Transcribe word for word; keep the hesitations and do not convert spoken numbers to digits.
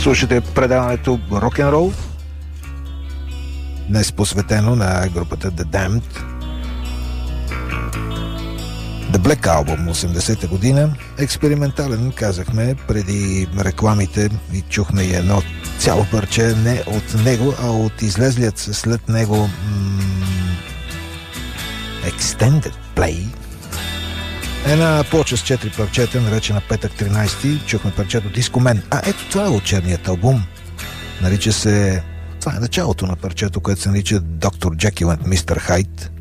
Слушате предаването Рок-н-рол, днес посветено на групата The Damned. The Black Album, осемдесета година. Експериментален, казахме, преди рекламите и чухме и едно цяло парче не от него, а от излезлият след него м- Extended Play. Една плоча с четири парчета, наречена Петък тринайсети. Чухме парчето Disco Man. А ето това е от черният албум. Нарича се... Това е началото на парчето, което се нарича Доктор Джекил и мистер Хайд.